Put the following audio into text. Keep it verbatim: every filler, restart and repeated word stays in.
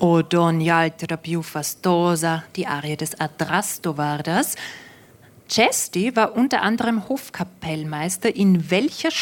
O d'ogni altra più fastosa, die Arie des Adrasto war das. Cesti war unter anderem Hofkapellmeister in welcher